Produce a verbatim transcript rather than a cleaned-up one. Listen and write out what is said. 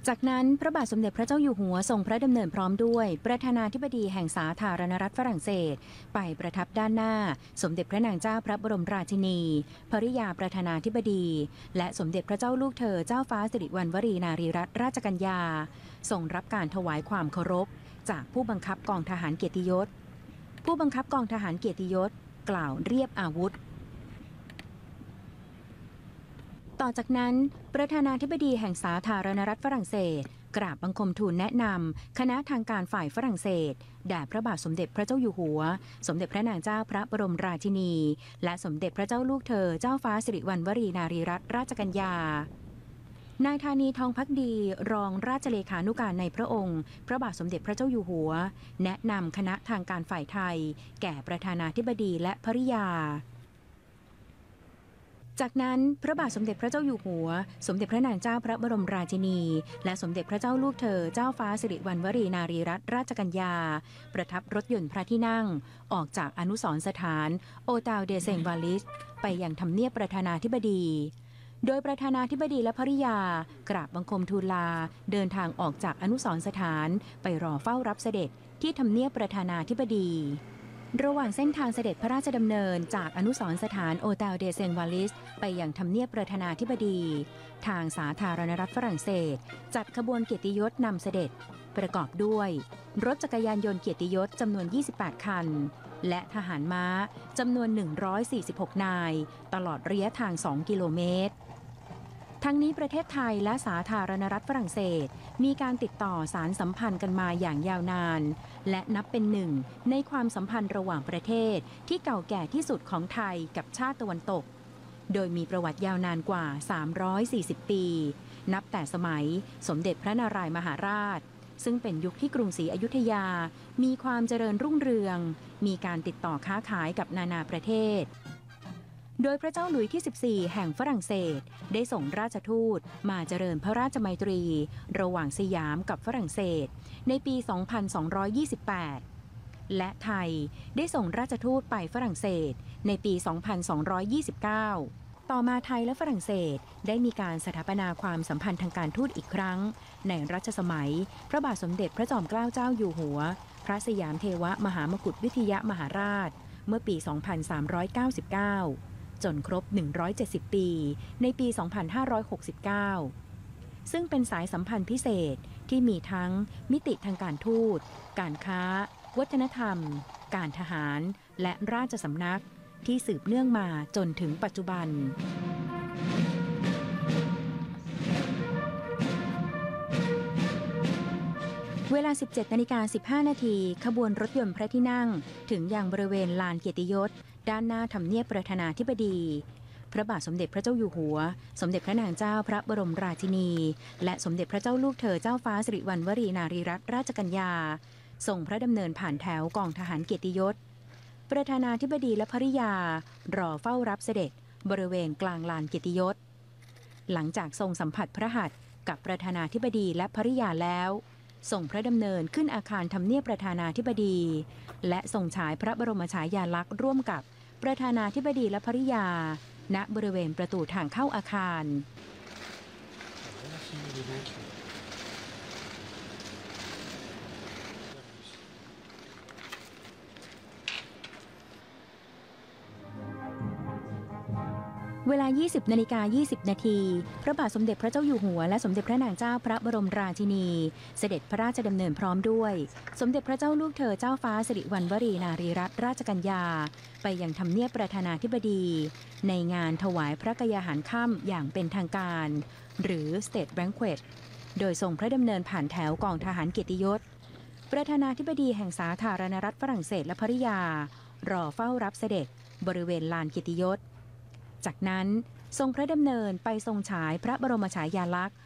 จากนั้นพระบาทสมเด็จพระเจ้าอยู่หัวทรงพระดำเนินพร้อมด้วยประธานาธิบดีแห่งสาธารณรัฐฝรั่งเศสไปประทับด้านหน้าสมเด็จพระนางเจ้าพระบรมราชินีภริยาประธานาธิบดีและสมเด็จพระเจ้าลูกเธอเจ้าฟ้าสิริวัณวรีนารีรัตนราชกัญญาทรงรับการถวายความเคารพจากผู้บังคับกองทหารเกียรติยศผู้บังคับกองทหารเกียรติยศกล่าวเรียบอาวุธต่อจากนั้นประธานาธิบดีแห่งสาธารณรัฐฝรั่งเศสกราบบังคมทูลแนะนำคณะทางการฝ่ายฝรั่งเศสแด่พระบาทสมเด็จพระเจ้าอยู่หัวสมเด็จพระนางเจ้าพระบรมราชินีและสมเด็จพระเจ้าลูกเธอเจ้าฟ้าสิริวัณวรีนารีรัตนราชกัญญานายธานีทองภักดีรองราชเลขานุการในพระองค์พระบาทสมเด็จพระเจ้าอยู่หัวแนะนำคณะทางการฝ่ายไทยแก่ประธานาธิบดีและภริยาจากนั้นพระบาทสมเด็จพระเจ้าอยู่หัวสมเด็จพระนางเจ้าพระบรมราชินีและสมเด็จพระเจ้าลูกเธอเจ้าฟ้าสิริวัณวรีนารีรัตนราชกัญญาประทับรถยนต์พระที่นั่งออกจากอนุสรณ์สถานโอตาลเดเซงวาลิสไปยังทำเนียบประธานาธิบดีโดยประธานาธิบดีและภริยากราบบังคมทูลลาเดินทางออกจากอนุสรณ์สถานไปรอเฝ้ารับเสด็จที่ทำเนียบประธานาธิบดีระหว่างเส้นทางเสด็จพระราชดำเนินจากอนุสรณ์สถานโอตาลเดเซงวาลิสไปยังทำเนียบประธานาธิบดีทางสาธารณรัฐฝรั่งเศสจัดขบวนเกียรติยศนำเสด็จประกอบด้วยรถจักรยานยนต์เกียรติยศจำนวนยี่สิบแปดคันและทหารม้าจำนวนหนึ่งร้อยสี่สิบหกนายตลอดระยะทางสองกิโลเมตรทั้งนี้ประเทศไทยและสาธารณรัฐฝรั่งเศสมีการติดต่อสารสัมพันธ์กันมาอย่างยาวนานและนับเป็นหนึ่งในความสัมพันธ์ระหว่างประเทศที่เก่าแก่ที่สุดของไทยกับชาติตะวันตกโดยมีประวัติยาวนานกว่าสามร้อยสี่สิบปีนับแต่สมัยสมเด็จพระนารายมหาราชซึ่งเป็นยุคที่กรุงศรีอยุธยามีความเจริญรุ่งเรืองมีการติดต่อค้าขายกับนานาประเทศโดยพระเจ้าหลุยส์ที่สิบสี่แห่งฝรั่งเศสได้ส่งราชทูตมาเจริญพระราชมัยตรีระหว่างสยามกับฝรั่งเศสในปี สองพันสองร้อยยี่สิบแปด และไทยได้ส่งราชทูตไปฝรั่งเศสในปี สองพันสองร้อยยี่สิบเก้า ต่อมาไทยและฝรั่งเศสได้มีการสถาปนาความสัมพันธ์ทางการทูตอีกครั้งในรัชสมัยพระบาทสมเด็จพระจอมเกล้าเจ้าอยู่หัวพระสยามเทวมหามกุฏวิทยมหาราชเมื่อปี สองพันสามร้อยเก้าสิบเก้าจนครบหนึ่งร้อยเจ็ดสิบปีในปี สองพันห้าร้อยหกสิบเก้า ซึ่งเป็นสายสัมพันธ์พิเศษที่มีทั้งมิติทางการทูตการค้าวัฒนธรรมการทหารและราชสำนักที่สืบเนื่องมาจนถึงปัจจุบันเวลา สิบเจ็ดนาฬิกาสิบห้านาทีขบวนรถยนต์พระที่นั่งถึงยังบริเวณลานเกียรติยศด้านหน้าทำเนียบประธานาธิบดีพระบาทสมเด็จพระเจ้าอยู่หัวสมเด็จพระนางเจ้าพระบรมราชินีและสมเด็จพระเจ้าลูกเธอเจ้าฟ้าสิริวัณวรีนารีรัตนราชกัญญาทรงพระดำเนินผ่านแถวกองทหารเกียรติยศประธานาธิบดีและภริยารอเฝ้ารับเสด็จบริเวณกลางลานเกียรติยศหลังจากทรงสัมผัสพระหัตถ์กับประธานาธิบดีและภริยาแล้วส่งพระดำเนินขึ้นอาคารทำเนียบประธานาธิบดีและทรงฉายพระบรมฉายาลักษณ์ร่วมกับประธานาธิบดีและภริยาณบริเวณประตูทางเข้าอาคาร เวลา ยี่สิบนาฬิกายี่สิบนาทีพระบาทสมเด็จพระเจ้าอยู่หัวและสมเด็จพระนางเจ้าพระบรมราชินีเสด็จพระราชดำเนินพร้อมด้วยสมเด็จพระเจ้าลูกเธอเจ้าฟ้าสิริวัณวรีนารีรัตนราชกัญญาไปยังทำเนียบประธานาธิบดีในงานถวายพระกยาหารค่ำอย่างเป็นทางการหรือ State Banquet โดยทรงพระดำเนินผ่านแถวกองทหารเกียรติยศประธานาธิบดีแห่งสาธารณรัฐฝรั่งเศสและภริยารอเฝ้ารับเสด็จบริเวณลานเกียรติยศจากนั้นทรงพระดำเนินไปทรงฉายพระบรมฉายาลักษณ์